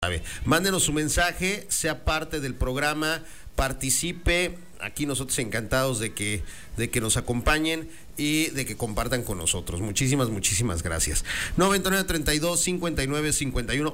Mándenos su mensaje, sea parte del programa, participe. Aquí nosotros encantados de que nos acompañen y de que compartan con nosotros. Muchísimas gracias. 9932-5951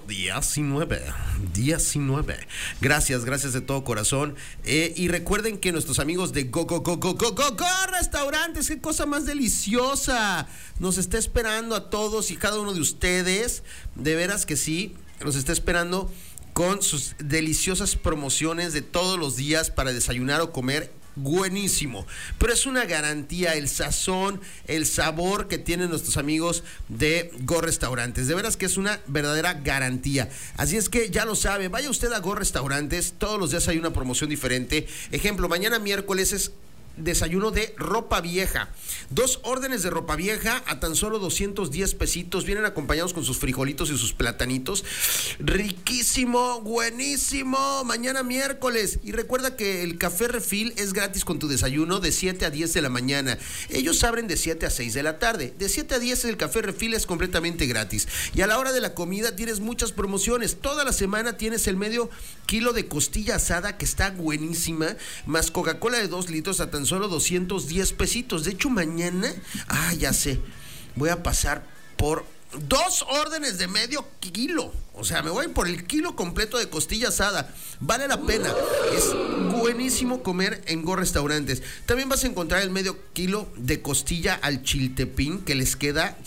19. Gracias de todo corazón. Y recuerden que nuestros amigos de Go Restaurantes, qué cosa más deliciosa. Nos está esperando a todos y cada uno de ustedes. De veras que sí, nos está esperando con sus deliciosas promociones de todos los días para desayunar o comer. Buenísimo, pero es una garantía el sazón, el sabor que tienen nuestros amigos de Go Restaurantes. De veras que es una verdadera garantía. Así es que ya lo sabe, vaya usted a Go Restaurantes, todos los días hay una promoción diferente. Ejemplo, mañana miércoles es desayuno de ropa vieja. 2 órdenes de ropa vieja a tan solo 210 pesitos. Vienen acompañados con sus frijolitos y sus platanitos. Riquísimo, buenísimo. Mañana miércoles. Y recuerda que el café refill es gratis con tu desayuno de 7 a 10 de la mañana. Ellos abren de 7 a 6 de la tarde. De 7 a 10 el café refill es completamente gratis. Y a la hora de la comida tienes muchas promociones. Toda la semana tienes el medio kilo de costilla asada que está buenísima. Más Coca-Cola de 2 litros a tan solo 210 pesitos. De hecho, mañana, ya sé, voy a pasar por 2 órdenes de medio kilo. O sea, me voy por el kilo completo de costilla asada. Vale la pena. Es buenísimo comer en Go Restaurantes. También vas a encontrar el medio kilo de costilla al chiltepín que les queda...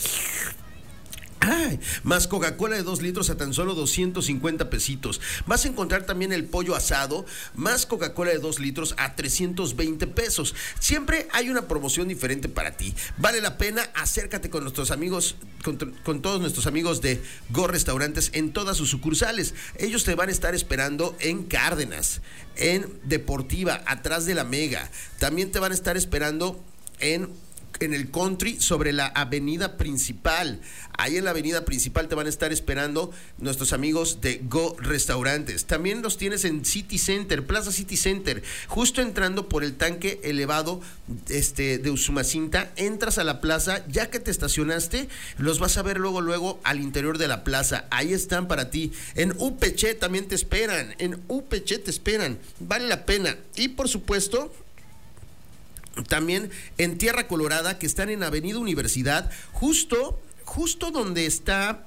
más Coca-Cola de 2 litros a tan solo 250 pesitos. Vas a encontrar también el pollo asado, más Coca-Cola de 2 litros a 320 pesos. Siempre hay una promoción diferente para ti. Vale la pena, acércate con nuestros amigos, con todos nuestros amigos de Go Restaurantes en todas sus sucursales. Ellos te van a estar esperando en Cárdenas, en Deportiva, atrás de la Mega. También te van a estar esperando en el Country sobre la avenida principal. Ahí en la avenida principal te van a estar esperando nuestros amigos de Go Restaurantes. También los tienes en City Center, Plaza City Center, justo entrando por el tanque elevado de Usumacinta. Entras a la plaza, ya que te estacionaste, los vas a ver luego al interior de la plaza. Ahí están para ti. En UPC también te esperan. Vale la pena. Y por supuesto, también en Tierra Colorada, que están en Avenida Universidad, justo donde está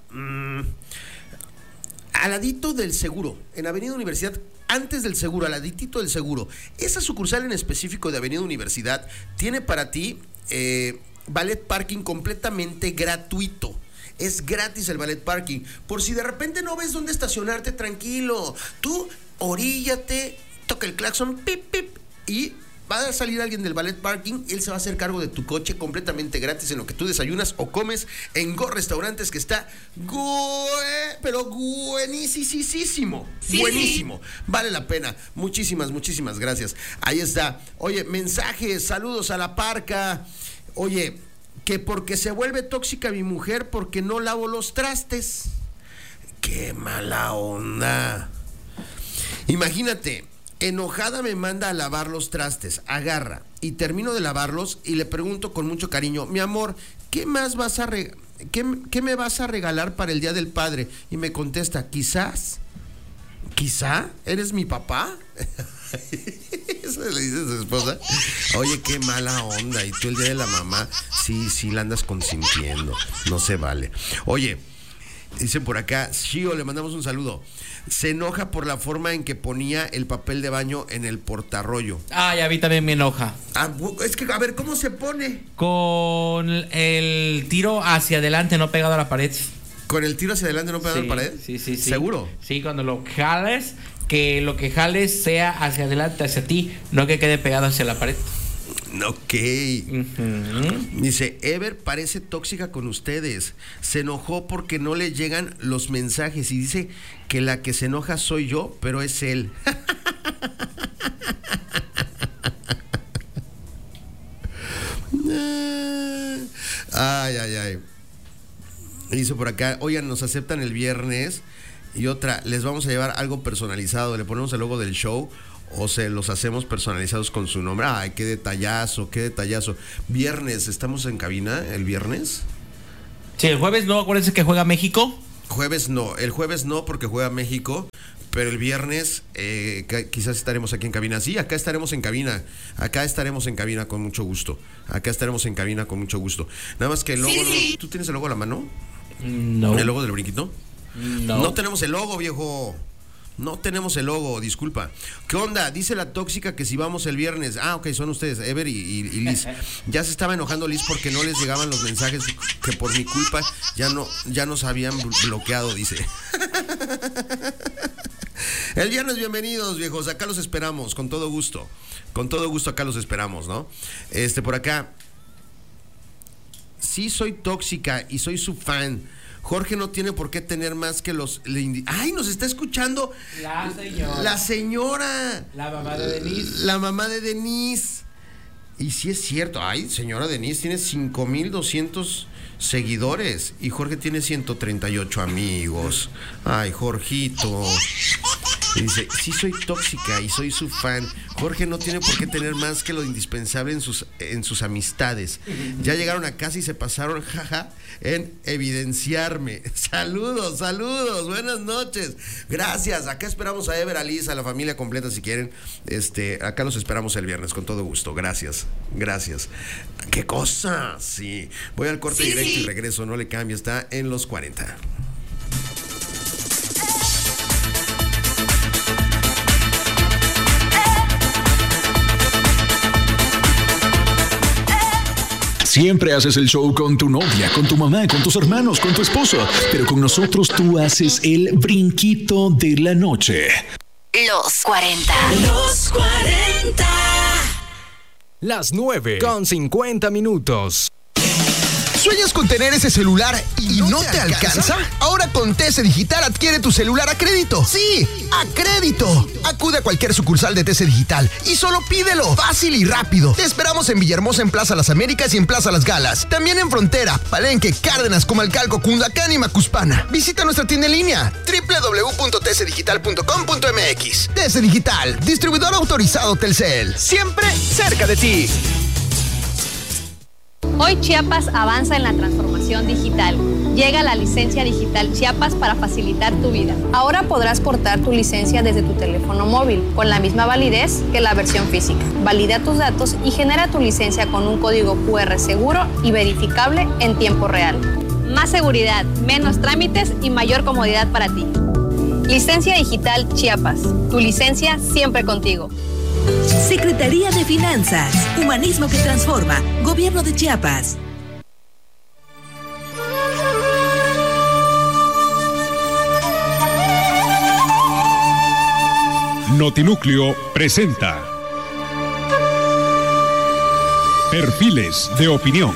al ladito del seguro, en Avenida Universidad, antes del seguro, al laditito del seguro. Esa sucursal en específico de Avenida Universidad tiene para ti valet parking completamente gratuito. Es gratis el valet parking. Por si de repente no ves dónde estacionarte, tranquilo. Tú oríllate, toca el claxon, pip, pip, y va a salir alguien del valet parking y él se va a hacer cargo de tu coche completamente gratis en lo que tú desayunas o comes en Go Restaurantes, que está pero buenísimo. Sí. Buenísimo. Vale la pena. Muchísimas gracias. Ahí está. Oye, mensajes, saludos a la parca. Oye, que porque se vuelve tóxica mi mujer porque no lavo los trastes. Qué mala onda. Imagínate. Enojada me manda a lavar los trastes, agarra y termino de lavarlos y le pregunto con mucho cariño: mi amor, ¿qué me vas a regalar para el Día del Padre? Y me contesta: ¿quizá eres mi papá? Eso le dice a su esposa. Oye, qué mala onda. Y tú el Día de la Mamá, sí la andas consintiendo. No se vale. Oye, dice por acá, Shio, le mandamos un saludo. Se enoja por la forma en que ponía el papel de baño en el portarrollo. Y a mí también me enoja. Es que, a ver, ¿cómo se pone? Con el tiro hacia adelante, no pegado a la pared. ¿Con el tiro hacia adelante, no pegado a la pared? Sí. ¿Seguro? Sí, cuando lo jales, que lo que jales sea hacia adelante, hacia ti, no que quede pegado hacia la pared. Ok. Dice, Ever parece tóxica con ustedes. Se enojó porque no le llegan los mensajes y dice que la que se enoja soy yo, pero es él. Ay. Dice por acá, oigan, nos aceptan el viernes. Y otra, les vamos a llevar algo personalizado. Le ponemos el logo del show o se los hacemos personalizados con su nombre. Ay, qué detallazo. Viernes, ¿estamos en cabina el viernes? Sí, el jueves no, acuérdense que juega México. Jueves no, el jueves no porque juega México, pero el viernes quizás estaremos aquí en cabina. Sí, acá estaremos en cabina con mucho gusto. Nada más que el logo, sí. ¿Tú tienes el logo a la mano? No. ¿El logo del brinquito? No. No tenemos el logo, viejo. No tenemos el logo, disculpa. ¿Qué onda? Dice la tóxica que si vamos el viernes. Ah, ok, son ustedes, Ever y Liz. Ya se estaba enojando Liz porque no les llegaban los mensajes que por mi culpa ya nos habían bloqueado, dice. El viernes, bienvenidos, viejos. Acá los esperamos, con todo gusto. Con todo gusto acá los esperamos, ¿no? Por acá. Sí soy tóxica y soy su fan. Jorge no tiene por qué tener más que los... ¡Ay, nos está escuchando! La señora. La mamá de Denise. La mamá de Denise. Y sí es cierto. Ay, señora Denise, tiene 5,200 seguidores. Y Jorge tiene 138 amigos. Ay, Jorgito. Y dice, sí soy tóxica y soy su fan. Jorge no tiene por qué tener más que lo indispensable en sus amistades. Ya llegaron a casa y se pasaron, jaja, en evidenciarme. Saludos, buenas noches. Gracias, acá esperamos a Ever, a Liz, a la familia completa si quieren. Acá los esperamos el viernes, con todo gusto. Gracias. ¿Qué cosa? Sí. Voy al corte directo y regreso, no le cambie, está en los 40. Siempre haces el show con tu novia, con tu mamá, con tus hermanos, con tu esposo, pero con nosotros tú haces el brinquito de la noche. Los 40. Las 9:50. ¿Sueñas con tener ese celular y no te alcanza? Ahora con TC Digital adquiere tu celular a crédito. ¡Sí, a crédito! Acude a cualquier sucursal de TC Digital y solo pídelo. Fácil y rápido. Te esperamos en Villahermosa, en Plaza Las Américas y en Plaza Las Galas. También en Frontera, Palenque, Cárdenas, Comalcalco, Cundacán y Macuspana. Visita nuestra tienda en línea www.tcdigital.com.mx. TC Digital, distribuidor autorizado Telcel. Siempre cerca de ti. Hoy Chiapas avanza en la transformación digital. Llega la licencia digital Chiapas para facilitar tu vida. Ahora podrás portar tu licencia desde tu teléfono móvil, con la misma validez que la versión física. Valida tus datos y genera tu licencia con un código QR seguro y verificable en tiempo real. Más seguridad, menos trámites y mayor comodidad para ti. Licencia digital Chiapas. Tu licencia siempre contigo. Secretaría de Finanzas, Humanismo que Transforma, Gobierno de Chiapas. Notinúcleo presenta Perfiles de Opinión.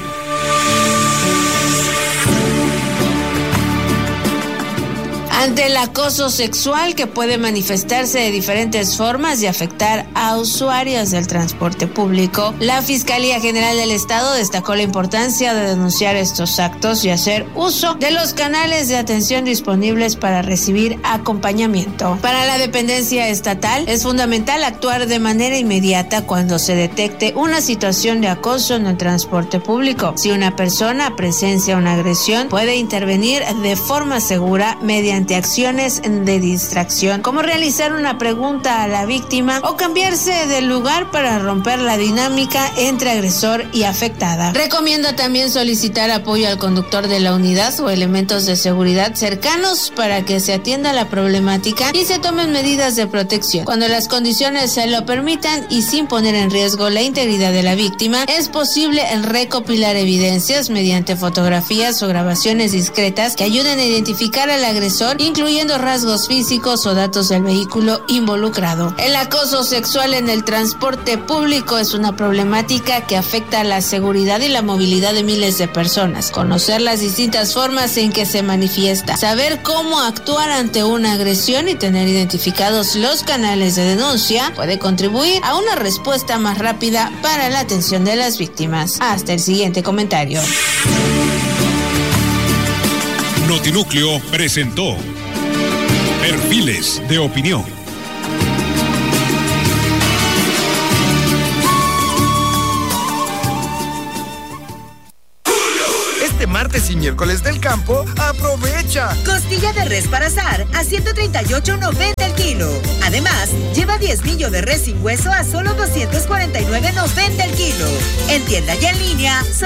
Ante el acoso sexual que puede manifestarse de diferentes formas y afectar a usuarios del transporte público, la Fiscalía General del Estado destacó la importancia de denunciar estos actos y hacer uso de los canales de atención disponibles para recibir acompañamiento. Para la dependencia estatal, es fundamental actuar de manera inmediata cuando se detecte una situación de acoso en el transporte público. Si una persona presencia una agresión, puede intervenir de forma segura mediante acciones de distracción, como realizar una pregunta a la víctima o cambiarse de lugar para romper la dinámica entre agresor y afectada. Recomienda también solicitar apoyo al conductor de la unidad o elementos de seguridad cercanos para que se atienda la problemática y se tomen medidas de protección. Cuando las condiciones se lo permitan y sin poner en riesgo la integridad de la víctima, es posible recopilar evidencias mediante fotografías o grabaciones discretas que ayuden a identificar al agresor, incluyendo rasgos físicos o datos del vehículo involucrado. El acoso sexual en el transporte público es una problemática que afecta a la seguridad y la movilidad de miles de personas. Conocer las distintas formas en que se manifiesta, saber cómo actuar ante una agresión y tener identificados los canales de denuncia puede contribuir a una respuesta más rápida para la atención de las víctimas. Hasta el siguiente comentario. Notinúcleo presentó Perfiles de Opinión. este martes y miércoles del campo, ¡aprovecha! Costilla de res para asar a $138.90 el kilo. Además, lleva 10 millo de res sin hueso a solo $249.90 el kilo. En tienda y en línea,